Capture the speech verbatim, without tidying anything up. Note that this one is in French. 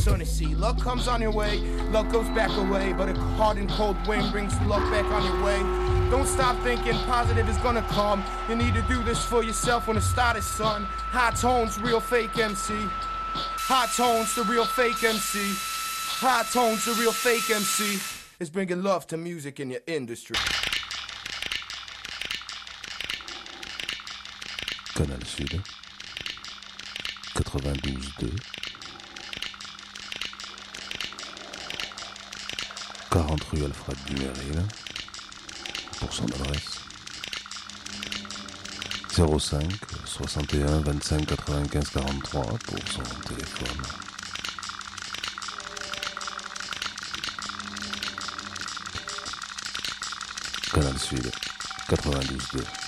Sunny sea, luck comes on your way, luck goes back away, but a hard and cold wind brings luck back on your way. Don't stop thinking positive is gonna come. You need to do this for yourself when the start is sun. High tones, real fake M C. High tones, the real fake M C. High tones, the real fake M C. Is bringing love to music in your industry. Canal Sud, quatre-vingt-douze deux. quarante rue Alfred Dumeril, pour son adresse zéro cinq soixante et un vingt-cinq quatre-vingt-quinze quarante-trois pour son téléphone. Canal Sud, quatre-vingt-douze deux.